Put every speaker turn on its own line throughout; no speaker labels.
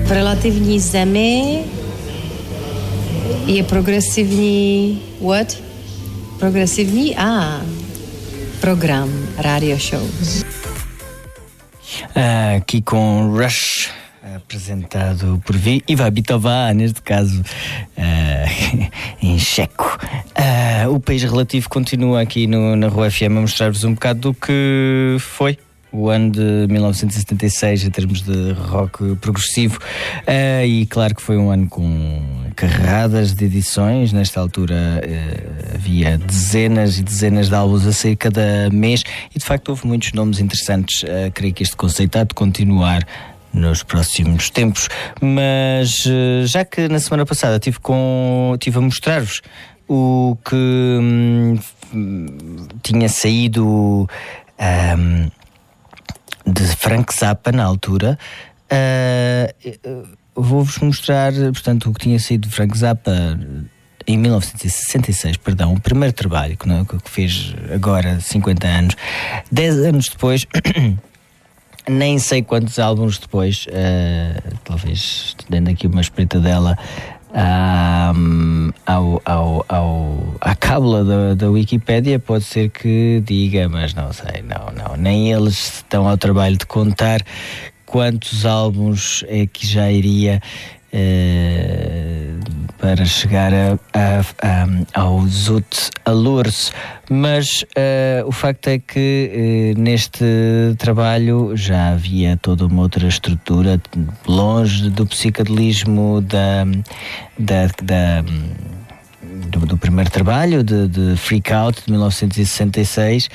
v relativní zemi je progresivní program, rádio show.
Aqui com Rush, apresentado por Iva Bitová, neste caso em checo. O País Relativo continua aqui na Rua FM a mostrar-vos um bocado do que foi o ano de 1976 em termos de rock progressivo, e claro que foi um ano com carregadas de edições. Nesta altura havia dezenas e dezenas de álbuns a sair cada mês e de facto houve muitos nomes interessantes. Creio que este conceito há de continuar nos próximos tempos, mas já que na semana passada tive a mostrar-vos o que tinha saído de Frank Zappa na altura, vou-vos mostrar, portanto, o que tinha saído de Frank Zappa em 1966, o primeiro trabalho que fez agora 50 anos, 10 anos depois. Nem sei quantos álbuns depois, talvez dando aqui uma espreitadela à cábula da Wikipédia, pode ser que diga, mas não sei, não, nem eles estão ao trabalho de contar quantos álbuns é que já iria para chegar ao Zoot Allures, mas o facto é que neste trabalho já havia toda uma outra estrutura, longe do psicadelismo do primeiro trabalho de Freak Out de 1966.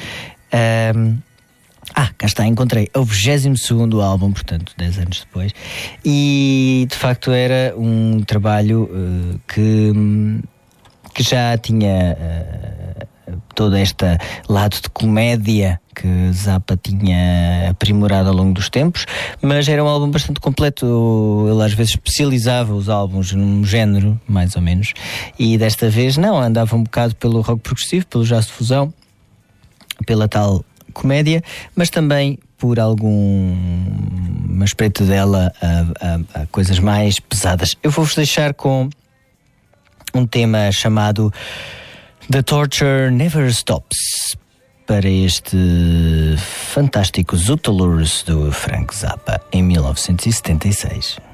Cá está, encontrei. É o 22º álbum, portanto, 10 anos depois. E, de facto, era um trabalho que já tinha todo este lado de comédia que Zappa tinha aprimorado ao longo dos tempos, mas era um álbum bastante completo. Ele às vezes especializava os álbuns num género, mais ou menos, e desta vez não, andava um bocado pelo rock progressivo, pelo jazz de fusão, pela tal comédia, mas também por uma espreitadela a coisas mais pesadas. Eu vou-vos deixar com um tema chamado The Torture Never Stops, para este fantástico Zoot Allures do Frank Zappa em 1976.